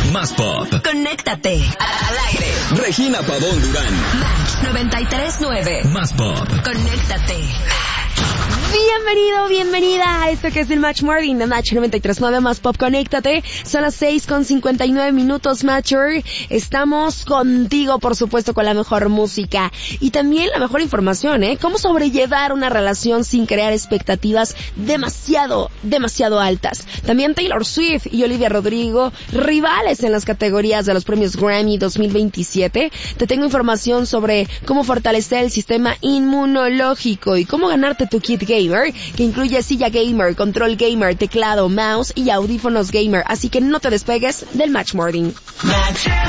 Más Pop. Conéctate al aire. Regina Pavón Durán. Match 93.9. Más Pop. Conéctate. Bienvenido, bienvenida a esto que es el Match Morning de Match 93.9 Más Pop. Conéctate. Son las 6:59 Matcher. Estamos contigo, por supuesto, con la mejor música y también la mejor información, Cómo sobrellevar una relación sin crear expectativas demasiado altas. También Taylor Swift y Olivia Rodrigo, rivales en las categorías de los premios Grammy 2027. Te tengo información sobre cómo fortalecer el sistema inmunológico y cómo ganarte tu kit gamer, que incluye silla gamer, control gamer, teclado, mouse y audífonos gamer. Así que no te despegues del Match Morning. Match